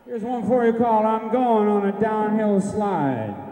Here's one for you called I'm Going on a Downhill Slide.